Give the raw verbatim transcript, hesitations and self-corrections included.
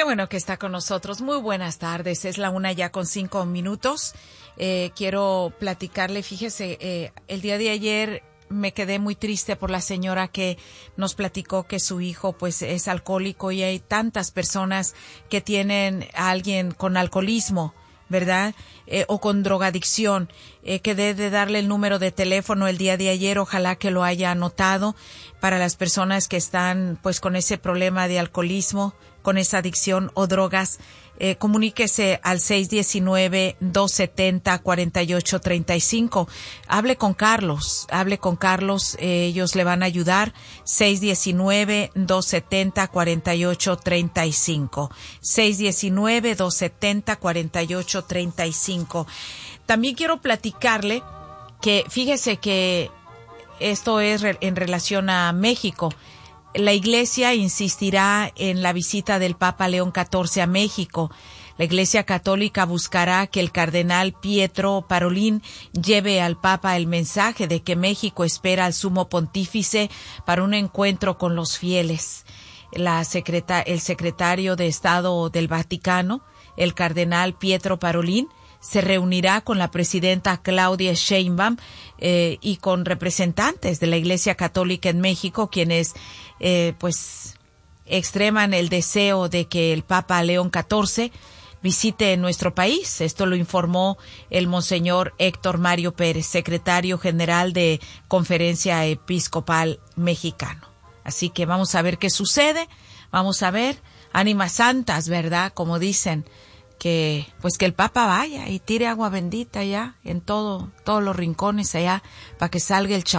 bueno que está con nosotros. Muy buenas tardes. Es la una ya con cinco minutos. Eh, quiero platicarle, fíjese, eh, el día de ayer me quedé muy triste por la señora que nos platicó que su hijo pues es alcohólico y hay tantas personas que tienen a alguien con alcoholismo, ¿verdad? Eh, o con drogadicción. Eh, quedé de darle el número de teléfono el día de ayer, ojalá que lo haya anotado para las personas que están pues con ese problema de alcoholismo, con esa adicción o drogas. Eh, comuníquese al seis uno nueve, dos siete cero, cuatro ocho tres cinco. Hable con Carlos, hable con Carlos, eh, ellos le van a ayudar. seis uno nueve, dos siete cero, cuatro ocho tres cinco. seis uno nueve, dos siete cero, cuatro ocho tres cinco. También quiero platicarle que, fíjese que esto es re- en relación a México. La Iglesia insistirá en la visita del Papa León catorce a México. La Iglesia Católica buscará que el cardenal Pietro Parolin lleve al Papa el mensaje de que México espera al Sumo Pontífice para un encuentro con los fieles. La secreta- el secretario de Estado del Vaticano, el cardenal Pietro Parolin, se reunirá con la presidenta Claudia Sheinbaum eh, y con representantes de la Iglesia Católica en México, quienes eh, pues extreman el deseo de que el Papa León catorce visite nuestro país. Esto lo informó el monseñor Héctor Mario Pérez, secretario general de Conferencia Episcopal Mexicano. Así que vamos a ver qué sucede, vamos a ver, ánimas santas, ¿verdad? Como dicen, que pues que el Papa vaya y tire agua bendita allá en todo, todos los rincones allá para que salga el